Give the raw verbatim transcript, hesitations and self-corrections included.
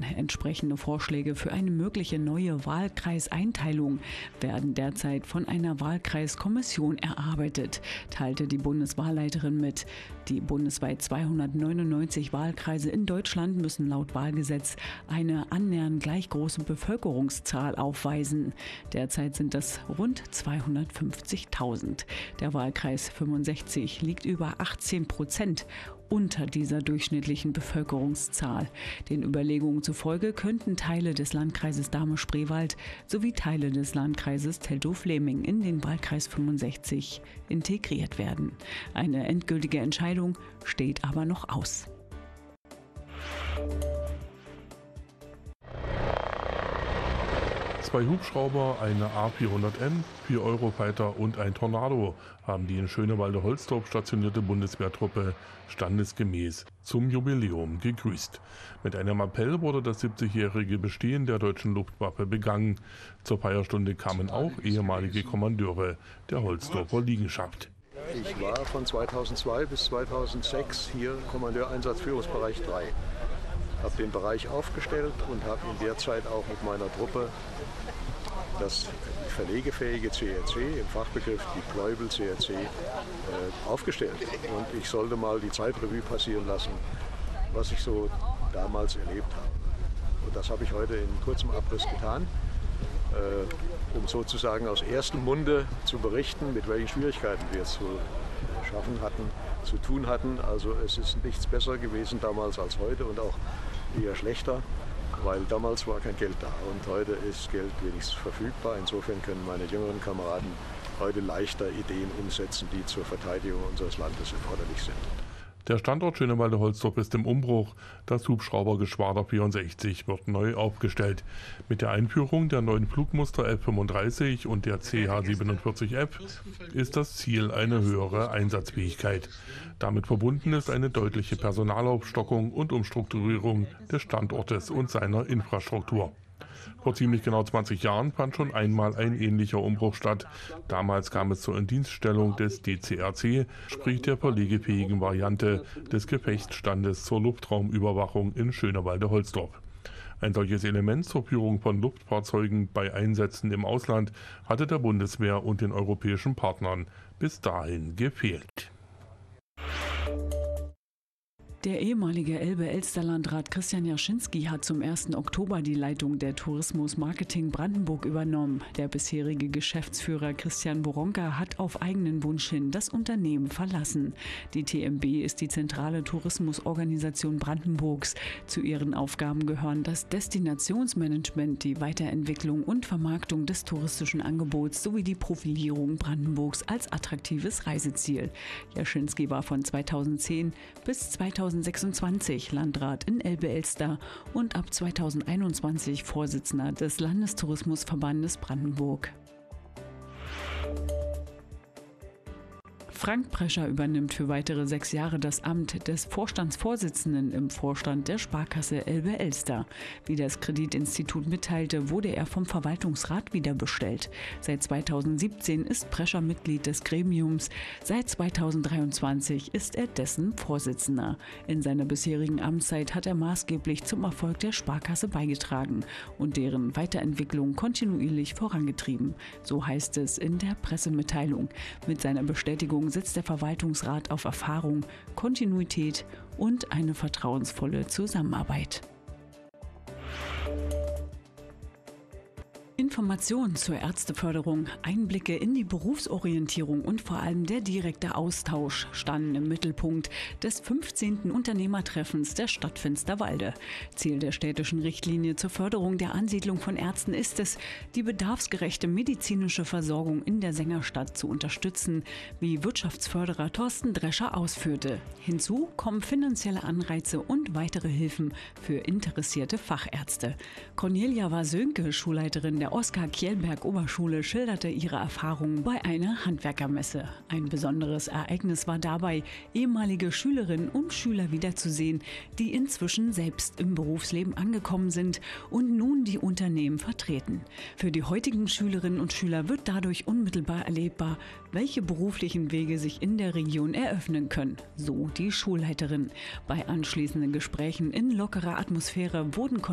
Entsprechende Vorschläge für eine mögliche neue Wahlkreiseinteilung werden derzeit von einer Wahlkreiskommission erarbeitet, teilte die Bundeswahlleiterin mit. Die bundesweit zweihundertneunundneunzig Wahlkreise in Deutschland müssen laut Wahlgesetz eine annähernd gleich große Bevölkerungszahl aufweisen. Derzeit sind das rund zweihundertfünfzigtausend. Der Wahlkreis fünfundsechzig liegt über achtzehn Prozent unter dieser durchschnittlichen Bevölkerungszahl. Den Überlegungen zufolge könnten Teile des Landkreises Dahme-Spreewald sowie Teile des Landkreises Teltow-Fläming in den Wahlkreis fünfundsechzig integriert werden. Eine endgültige Entscheidung steht aber noch aus. Zwei Hubschrauber, eine A vierhundert M, vier Eurofighter und ein Tornado haben die in Schönewalde-Holzdorf stationierte Bundeswehrtruppe standesgemäß zum Jubiläum gegrüßt. Mit einem Appell wurde das siebzigjährige Bestehen der deutschen Luftwaffe begangen. Zur Feierstunde kamen auch ehemalige Kommandeure der Holzdorfer Liegenschaft. Ich war von zweitausendzwei bis zweitausendsechs hier Kommandeur Einsatzführungsbereich drei. Habe den Bereich aufgestellt und habe in der Zeit auch mit meiner Truppe das verlegefähige C R C, im Fachbegriff Deployable C R C, äh, aufgestellt. Und ich sollte mal die Zeitrevue passieren lassen, was ich so damals erlebt habe. Und das habe ich heute in kurzem Abriss getan, äh, um sozusagen aus erstem Munde zu berichten, mit welchen Schwierigkeiten wir es zu schaffen hatten, zu tun hatten. Also es ist nichts besser gewesen damals als heute und auch eher schlechter, weil damals war kein Geld da und heute ist Geld wenigstens verfügbar. Insofern können meine jüngeren Kameraden heute leichter Ideen umsetzen, die zur Verteidigung unseres Landes erforderlich sind. Der Standort Schönewalde-Holzdorf ist im Umbruch. Das Hubschraubergeschwader vierundsechzig wird neu aufgestellt. Mit der Einführung der neuen Flugmuster F fünfunddreißig und der C H siebenundvierzig F ist das Ziel eine höhere Einsatzfähigkeit. Damit verbunden ist eine deutliche Personalaufstockung und Umstrukturierung des Standortes und seiner Infrastruktur. Vor ziemlich genau zwanzig Jahren fand schon einmal ein ähnlicher Umbruch statt. Damals kam es zur Indienststellung des D C R C, sprich der verlegefähigen Variante des Gefechtsstandes zur Luftraumüberwachung in Schönewalde-Holzdorf. Ein solches Element zur Führung von Luftfahrzeugen bei Einsätzen im Ausland hatte der Bundeswehr und den europäischen Partnern bis dahin gefehlt. Der ehemalige Elbe-Elster-Landrat Christian Jaschinski hat zum ersten Oktober die Leitung der Tourismus Marketing Brandenburg übernommen. Der bisherige Geschäftsführer Christian Boronka hat auf eigenen Wunsch hin das Unternehmen verlassen. Die T M B ist die zentrale Tourismusorganisation Brandenburgs. Zu ihren Aufgaben gehören das Destinationsmanagement, die Weiterentwicklung und Vermarktung des touristischen Angebots sowie die Profilierung Brandenburgs als attraktives Reiseziel. Jaschinski war von zweitausendzehn bis zweitausendsechsundzwanzig Landrat in Elbe-Elster und ab zweitausendeinundzwanzig Vorsitzender des Landestourismusverbandes Brandenburg. Frank Prescher übernimmt für weitere sechs Jahre das Amt des Vorstandsvorsitzenden im Vorstand der Sparkasse Elbe-Elster. Wie das Kreditinstitut mitteilte, wurde er vom Verwaltungsrat wiederbestellt. Seit zweitausendsiebzehn ist Prescher Mitglied des Gremiums. Seit zweitausenddreiundzwanzig ist er dessen Vorsitzender. In seiner bisherigen Amtszeit hat er maßgeblich zum Erfolg der Sparkasse beigetragen und deren Weiterentwicklung kontinuierlich vorangetrieben. So heißt es in der Pressemitteilung. Mit seiner Bestätigung setzt der Verwaltungsrat auf Erfahrung, Kontinuität und eine vertrauensvolle Zusammenarbeit. Informationen zur Ärzteförderung, Einblicke in die Berufsorientierung und vor allem der direkte Austausch standen im Mittelpunkt des fünfzehnten Unternehmertreffens der Stadt Finsterwalde. Ziel der städtischen Richtlinie zur Förderung der Ansiedlung von Ärzten ist es, die bedarfsgerechte medizinische Versorgung in der Sängerstadt zu unterstützen, wie Wirtschaftsförderer Thorsten Drescher ausführte. Hinzu kommen finanzielle Anreize und weitere Hilfen für interessierte Fachärzte. Cornelia Wasönke, Schulleiterin der Oskar-Kjellberg-Oberschule, schilderte ihre Erfahrungen bei einer Handwerkermesse. Ein besonderes Ereignis war dabei, ehemalige Schülerinnen und Schüler wiederzusehen, die inzwischen selbst im Berufsleben angekommen sind und nun die Unternehmen vertreten. Für die heutigen Schülerinnen und Schüler wird dadurch unmittelbar erlebbar, welche beruflichen Wege sich in der Region eröffnen können, so die Schulleiterin. Bei anschließenden Gesprächen in lockerer Atmosphäre wurden